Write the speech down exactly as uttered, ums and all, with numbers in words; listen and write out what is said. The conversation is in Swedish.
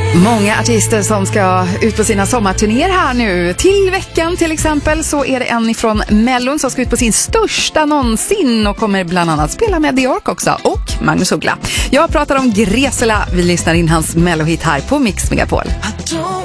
Många artister som ska ut på sina sommarturnéer här nu. Till veckan till exempel så är det en ifrån Mellon som ska ut på sin största någonsin och kommer bland annat spela med The Ark också och Magnus Uggla. Jag pratar om Gresela. Vi lyssnar in hans Mellohit här på Mix Megapol.